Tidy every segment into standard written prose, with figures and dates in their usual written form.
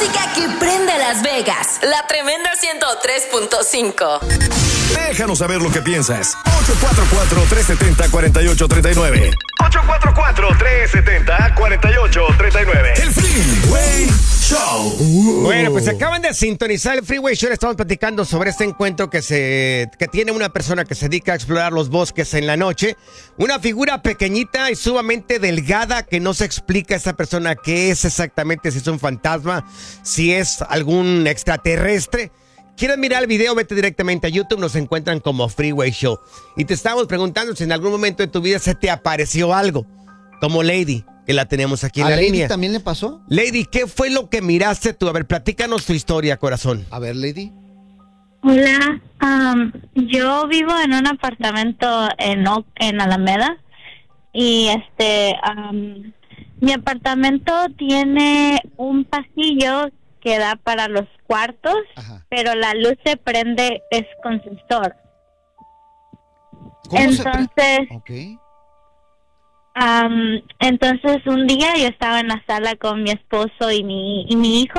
música que prende Las Vegas. La Tremenda 103.5. Déjanos saber lo que piensas. 844-370-4839. 844-370-4839. El Freeway Show. Bueno, pues acaban de sintonizar el Freeway Show. Estamos platicando sobre este encuentro que tiene una persona que se dedica a explorar los bosques en la noche. Una figura pequeñita y sumamente delgada que no se explica a esa persona qué es exactamente, si es un fantasma, si es algún extraterrestre. ¿Quieres mirar el video? Vete directamente a YouTube, nos encuentran como Freeway Show. Y te estamos preguntando si en algún momento de tu vida se te apareció algo, como Lady, que la tenemos aquí en la Lady línea. ¿También le pasó? Lady, ¿qué fue lo que miraste tú? A ver, platícanos tu historia, corazón. A ver, Lady. Hola, yo vivo en un apartamento en Alameda y mi apartamento tiene un pasillo que da para los cuartos. Ajá. Pero la luz se prende es con sensor. Entonces, okay. Entonces un día yo estaba en la sala con mi esposo y mi hijo.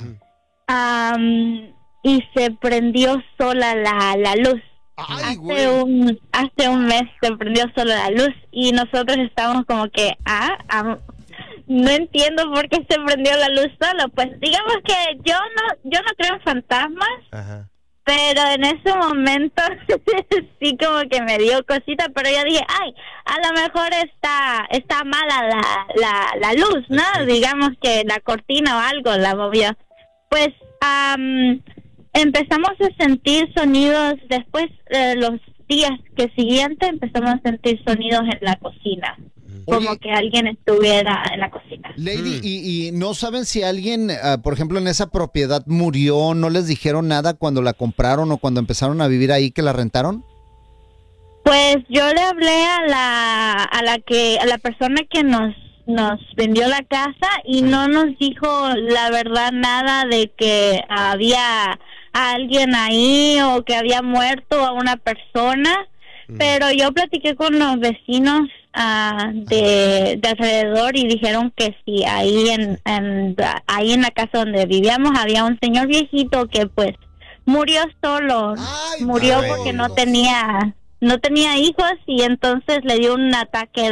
Y se prendió sola la luz. Ay, hace un mes se prendió sola la luz y nosotros estábamos como que no entiendo por qué se prendió la luz solo. Pues digamos que yo no creo en fantasmas. Ajá. Pero en ese momento sí como que me dio cosita, pero yo dije, ay, a lo mejor está mala la luz, ¿no? Sí. Digamos que la cortina o algo la movió. Pues empezamos a sentir sonidos después los días que siguientes empezamos a sentir sonidos en la cocina. Como Oye, que alguien estuviera en la cocina. Lady, ¿y no saben si alguien, por ejemplo, en esa propiedad murió? ¿No les dijeron nada cuando la compraron o cuando empezaron a vivir ahí que la rentaron? Pues yo le hablé a la persona que nos vendió la casa y no nos dijo la verdad nada de que había alguien ahí o que había muerto a una persona. Pero yo platiqué con los vecinos de alrededor y dijeron que sí, ahí en la casa donde vivíamos había un señor viejito que pues murió solo. Murió porque no tenía hijos y entonces le dio un ataque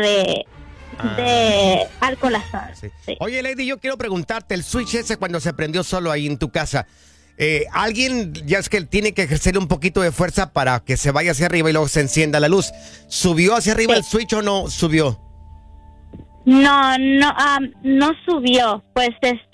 al corazón. Sí. Sí. Oye, Lady, yo quiero preguntarte, el switch ese cuando se prendió solo ahí en tu casa, alguien ya es que tiene que ejercer un poquito de fuerza para que se vaya hacia arriba y luego se encienda la luz. ¿Subió hacia arriba el switch o no subió? No subió. Pues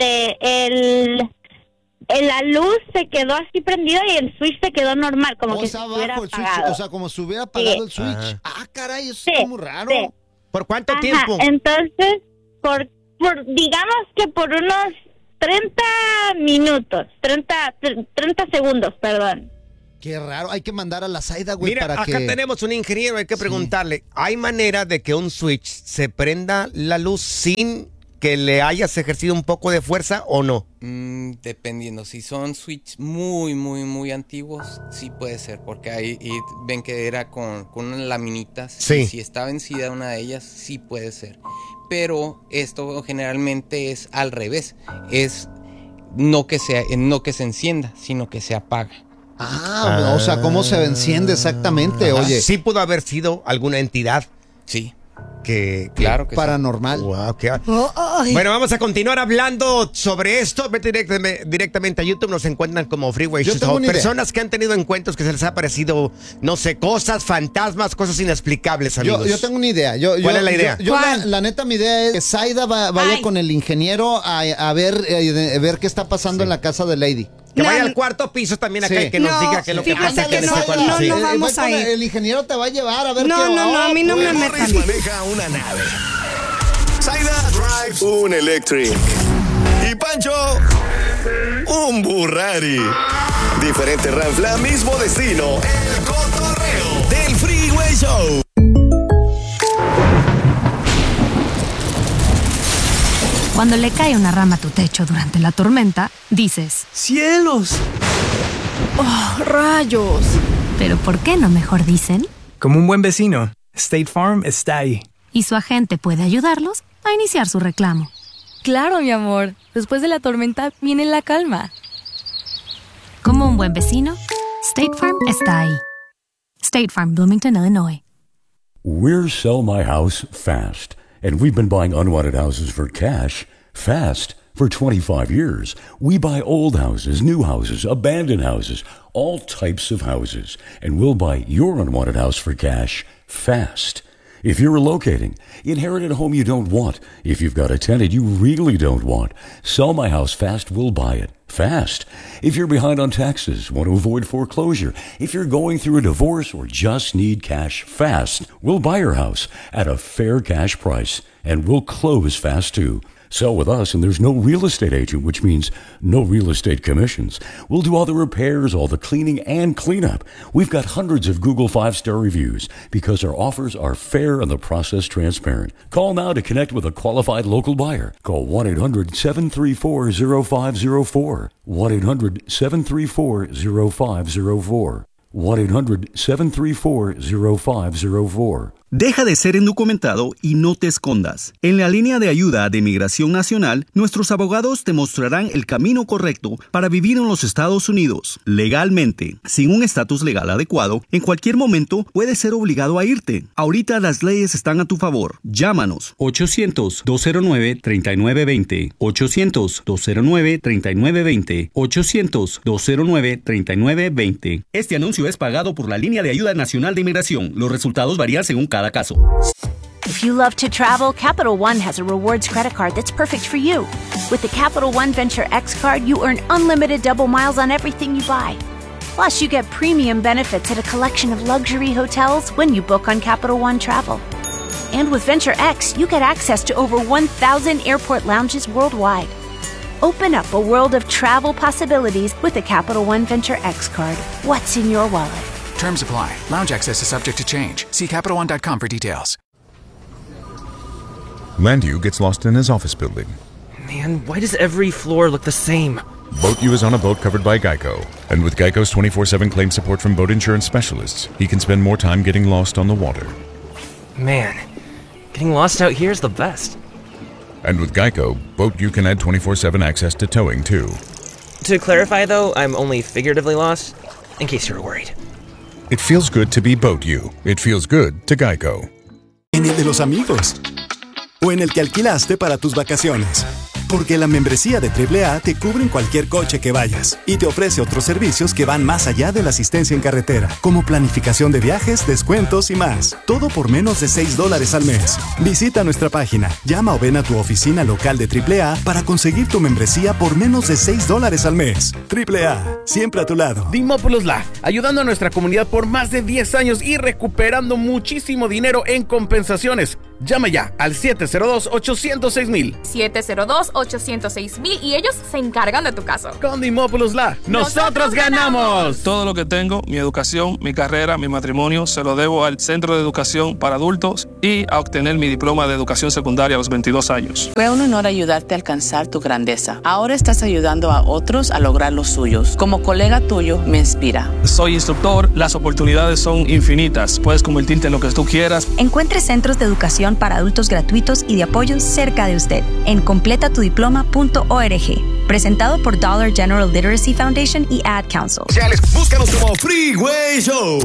la luz se quedó así prendida y el switch se quedó normal, como que se hubiera apagado. O sea, como si hubiera apagado el switch. Caray, eso está muy raro. Sí. ¿Por cuánto tiempo? Entonces, digamos que por unos 30 segundos, perdón. Qué raro, hay que mandar a la Zaida, güey, Mira, para acá tenemos un ingeniero, hay que preguntarle, ¿hay manera de que un switch se prenda la luz sin que le hayas ejercido un poco de fuerza o no? Dependiendo, si son switch muy, muy, muy antiguos, sí puede ser, porque ahí ven que era con unas laminitas, sí. Si está vencida una de ellas, sí puede ser. Pero esto generalmente es al revés, es no que se encienda, sino que se apaga. O sea, ¿cómo se enciende exactamente? Ajá. Oye, sí pudo haber sido alguna entidad. Sí. Claro que paranormal. Sí. Wow, bueno, vamos a continuar hablando sobre esto. Vete directamente a YouTube, nos encuentran como Freeway Show. Personas que han tenido encuentros que se les ha parecido, no sé, cosas, fantasmas, cosas inexplicables, amigos. Yo tengo una idea. ¿Cuál es la idea? La neta, mi idea es que Zaida vaya con el ingeniero a ver qué está pasando en la casa de Lady. Que vaya al cuarto piso también acá y que nos diga qué es lo que pasa en ese cuarto. No vamos a ir. El ingeniero te va a llevar a ver qué... No, a mí no me metan. Maneja una nave. Zaida drives un Electric. Y Pancho, un Burrari. Diferente ranfla, mismo destino. El cotorreo del Freeway Show. Cuando le cae una rama a tu techo durante la tormenta, dices: ¡cielos! ¡Oh, rayos! ¿Pero por qué no mejor dicen? Como un buen vecino, State Farm está ahí. Y su agente puede ayudarlos a iniciar su reclamo. Claro, mi amor. Después de la tormenta viene la calma. Como un buen vecino, State Farm está ahí. State Farm, Bloomington, Illinois. We're Sell My House Fast, and we've been buying unwanted houses for cash fast for 25 years. We buy old houses, new houses, abandoned houses, all types of houses, and we'll buy your unwanted house for cash fast. If you're relocating, inherited a home you don't want, if you've got a tenant you really don't want, Sell My House Fast will buy it fast. If you're behind on taxes, want to avoid foreclosure, if you're going through a divorce or just need cash fast, we'll buy your house at a fair cash price, and we'll close fast too. Sell with us, and there's no real estate agent, which means no real estate commissions. We'll do all the repairs, all the cleaning, and cleanup. We've got hundreds of Google 5-star reviews because our offers are fair and the process transparent. Call now to connect with a qualified local buyer. Call 1-800-734-0504. 1-800-734-0504. 1-800-734-0504. Deja de ser indocumentado y no te escondas. En la línea de ayuda de Migración Nacional, nuestros abogados te mostrarán el camino correcto para vivir en los Estados Unidos, legalmente. Sin un estatus legal adecuado, en cualquier momento puedes ser obligado a irte. Ahorita las leyes están a tu favor. Llámanos. 800-209-3920. 800-209-3920. 800-209-3920. Este anuncio es pagado por la línea de ayuda nacional de inmigración. Los resultados varían según cada caso. If you love to travel, Capital One has a rewards credit card that's perfect for you. With the Capital One Venture X card, you earn unlimited double miles on everything you buy. Plus, you get premium benefits at a collection of luxury hotels when you book on Capital One Travel. And with Venture X, you get access to over 1,000 airport lounges worldwide. Open up a world of travel possibilities with the Capital One Venture X card. What's in your wallet? Terms apply. Lounge access is subject to change. See CapitalOne.com for details. Landu gets lost in his office building. Man, why does every floor look the same? Boat U is on a boat covered by Geico. And with Geico's 24/7 claim support from boat insurance specialists, he can spend more time getting lost on the water. Man, getting lost out here is the best. And with Geico, Boat U can add 24/7 access to towing too. To clarify though, I'm only figuratively lost, in case you were worried. It feels good to be Boat U. It feels good to Geico. En el de los amigos. O en el que alquilaste para tus vacaciones. Porque la membresía de AAA te cubre en cualquier coche que vayas y te ofrece otros servicios que van más allá de la asistencia en carretera, como planificación de viajes, descuentos y más. Todo por menos de $6 al mes. Visita nuestra página, llama o ven a tu oficina local de AAA para conseguir tu membresía por menos de $6 al mes. AAA, siempre a tu lado. Dimópolis La, ayudando a nuestra comunidad por más de 10 años y recuperando muchísimo dinero en compensaciones. Llama ya al 702-806-1000. 702-806-1000 y ellos se encargan de tu caso. Con Dimópolis La, nosotros ganamos. Todo lo que tengo, mi educación, mi carrera, mi matrimonio, se lo debo al Centro de Educación para Adultos y a obtener mi diploma de educación secundaria a los 22 años. Fue un honor ayudarte a alcanzar tu grandeza. Ahora estás ayudando a otros a lograr los suyos. Como colega tuyo, me inspira. Soy instructor, las oportunidades son infinitas. Puedes convertirte en lo que tú quieras. Encuentre centros de educación para adultos gratuitos y de apoyo cerca de usted en completatudiploma.org. Presentado por Dollar General Literacy Foundation y Ad Council. Búscanos como Freeway Show.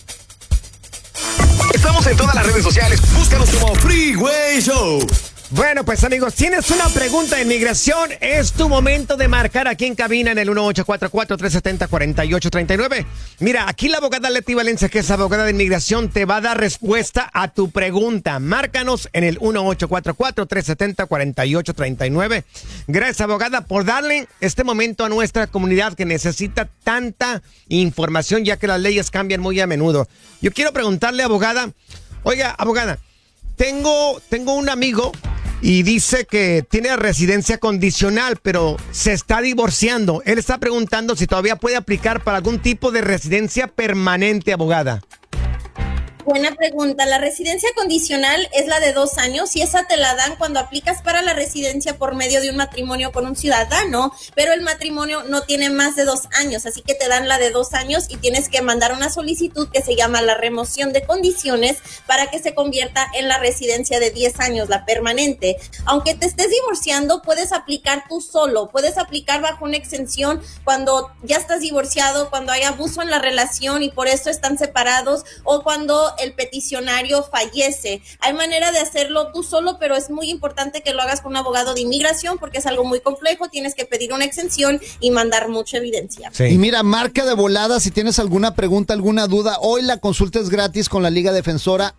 Estamos en todas las redes sociales. Búscanos como Freeway Show. Bueno, pues amigos, tienes una pregunta de inmigración, es tu momento de marcar aquí en cabina en el 1844-370-4839. Mira, aquí la abogada Leti Valencia, que es abogada de inmigración, te va a dar respuesta a tu pregunta. Márcanos en el 1844-370-4839. Gracias, abogada, por darle este momento a nuestra comunidad que necesita tanta información, ya que las leyes cambian muy a menudo. Yo quiero preguntarle, abogada, oiga, abogada, tengo un amigo y dice que tiene residencia condicional, pero se está divorciando. Él está preguntando si todavía puede aplicar para algún tipo de residencia permanente, abogada. Buena pregunta. La residencia condicional es la de 2 años y esa te la dan cuando aplicas para la residencia por medio de un matrimonio con un ciudadano, pero el matrimonio no tiene más de 2 años, así que te dan la de 2 años y tienes que mandar una solicitud que se llama la remoción de condiciones para que se convierta en la residencia de 10 años, la permanente. Aunque te estés divorciando, puedes aplicar tú solo, puedes aplicar bajo una exención cuando ya estás divorciado, cuando hay abuso en la relación y por eso están separados, o cuando el peticionario fallece. Hay manera de hacerlo tú solo, pero es muy importante que lo hagas con un abogado de inmigración porque es algo muy complejo, tienes que pedir una exención y mandar mucha evidencia. Sí. Y mira, marca de volada si tienes alguna pregunta, alguna duda. Hoy la consulta es gratis con la Liga Defensora.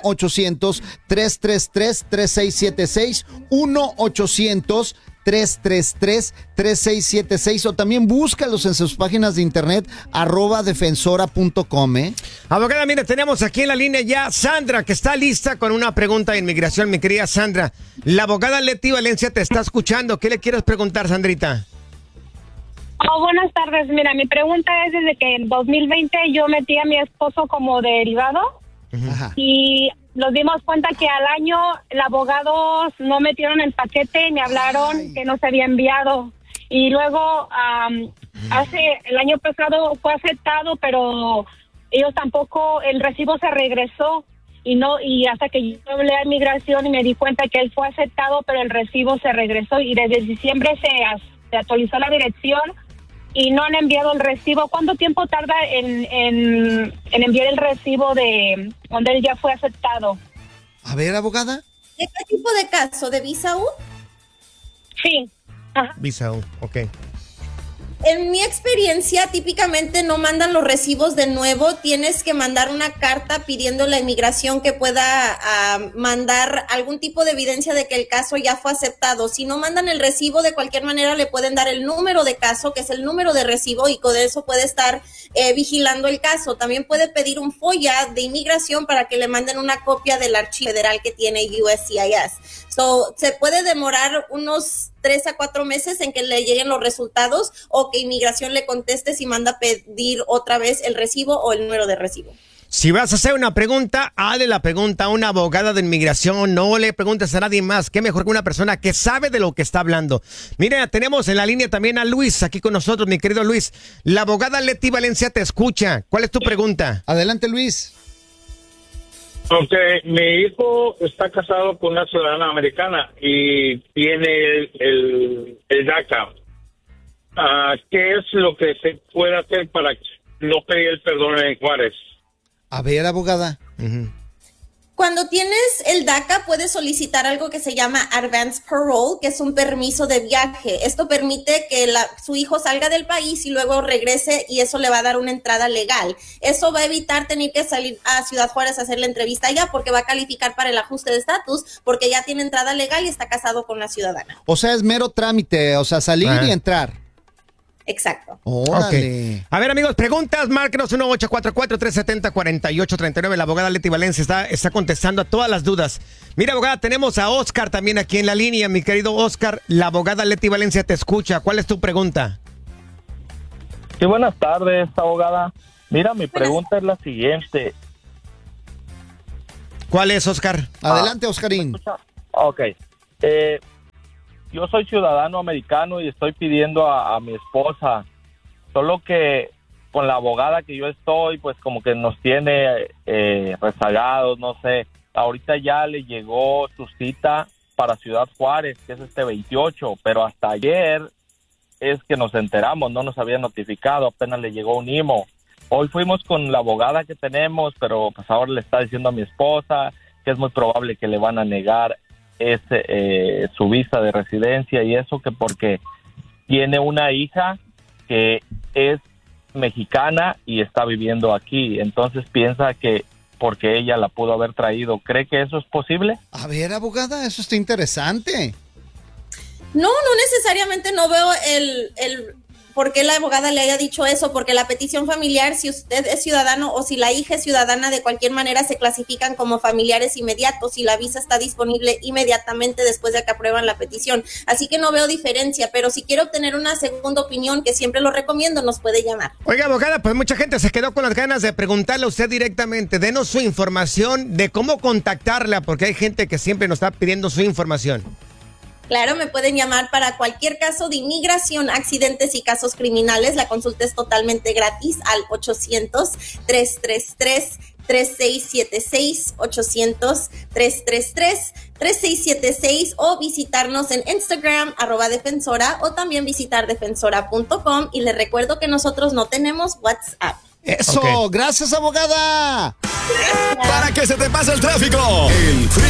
1-800-333-3676, 1-800-333-3676, o también búscalos en sus páginas de internet @defensora.com. Abogada, mire, tenemos aquí en la línea ya Sandra, que está lista con una pregunta de inmigración. Mi querida Sandra, la abogada Leti Valencia te está escuchando. ¿Qué le quieres preguntar, Sandrita? Buenas tardes. Mira, mi pregunta es desde que en 2020 yo metí a mi esposo como derivado. Ajá. Y nos dimos cuenta que al año el abogado no metieron el paquete y me hablaron que no se había enviado. Y luego el año pasado fue aceptado, pero ellos tampoco, el recibo se regresó y hasta que yo hablé a inmigración y me di cuenta que él fue aceptado, pero el recibo se regresó y desde diciembre se actualizó la dirección y no han enviado el recibo. ¿Cuánto tiempo tarda en enviar el recibo de donde él ya fue aceptado? A ver, abogada. ¿De qué tipo de caso? ¿De visa U? Sí. Ajá. Visa U, ok. En mi experiencia, típicamente no mandan los recibos de nuevo. Tienes que mandar una carta pidiendo a la inmigración que pueda mandar algún tipo de evidencia de que el caso ya fue aceptado. Si no mandan el recibo, de cualquier manera le pueden dar el número de caso, que es el número de recibo, y con eso puede estar vigilando el caso. También puede pedir un FOIA de inmigración para que le manden una copia del archivo federal que tiene USCIS. Se puede demorar unos 3 a 4 meses en que le lleguen los resultados o que inmigración le conteste si manda pedir otra vez el recibo o el número de recibo. Si vas a hacer una pregunta, hazle la pregunta a una abogada de inmigración, no le preguntes a nadie más. Qué mejor que una persona que sabe de lo que está hablando. Mira, tenemos en la línea también a Luis aquí con nosotros, mi querido Luis. La abogada Leti Valencia te escucha. ¿Cuál es tu pregunta? Adelante, Luis. Ok, mi hijo está casado con una ciudadana americana y tiene el DACA. ¿Qué es lo que se puede hacer para no pedir el perdón en Juárez? A ver, abogada. Cuando tienes el DACA, puedes solicitar algo que se llama Advance Parole, que es un permiso de viaje. Esto permite que su hijo salga del país y luego regrese, y eso le va a dar una entrada legal. Eso va a evitar tener que salir a Ciudad Juárez a hacer la entrevista allá, porque va a calificar para el ajuste de estatus, porque ya tiene entrada legal y está casado con la ciudadana. O sea, es mero trámite, o sea, salir y entrar. Exacto. Órale. Okay. A ver, amigos, preguntas, márquenos 1-844-370-4839. La abogada Leti Valencia está contestando a todas las dudas. Mira, abogada, tenemos a Oscar también aquí en la línea. Mi querido Oscar, la abogada Leti Valencia te escucha. ¿Cuál es tu pregunta? Sí, buenas tardes, abogada. Mira, mi pregunta es la siguiente. ¿Cuál es, Oscar? Adelante, Oscarín. Ok. Yo soy ciudadano americano y estoy pidiendo a mi esposa, solo que con la abogada que yo estoy, pues como que nos tiene rezagados, no sé. Ahorita ya le llegó su cita para Ciudad Juárez, que es este 28, pero hasta ayer es que nos enteramos, no nos había notificado, apenas le llegó un IMO. Hoy fuimos con la abogada que tenemos, pero pues ahora le está diciendo a mi esposa que es muy probable que le van a negar su visa de residencia y eso, que porque tiene una hija que es mexicana y está viviendo aquí, entonces piensa que porque ella la pudo haber traído. ¿Cree que eso es posible? A ver, abogada, eso está interesante. No necesariamente, no veo por qué la abogada le haya dicho eso, porque la petición familiar, si usted es ciudadano o si la hija es ciudadana, de cualquier manera se clasifican como familiares inmediatos y la visa está disponible inmediatamente después de que aprueban la petición. Así que no veo diferencia, pero si quiere obtener una segunda opinión, que siempre lo recomiendo, nos puede llamar. Oiga, abogada, pues mucha gente se quedó con las ganas de preguntarle a usted directamente. Denos su información de cómo contactarla, porque hay gente que siempre nos está pidiendo su información. Claro, me pueden llamar para cualquier caso de inmigración, accidentes y casos criminales. La consulta es totalmente gratis al 800-333-3676, 800-333-3676, o visitarnos en Instagram, @defensora, o también visitar defensora.com. Y les recuerdo que nosotros no tenemos WhatsApp. ¡Eso! Okay. ¡Gracias, abogada! Para que se te pase el tráfico, el